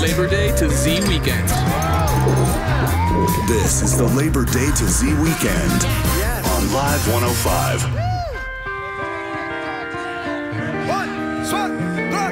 Labor Day to Z weekend. This is the Labor Day to Z weekend on Live 105.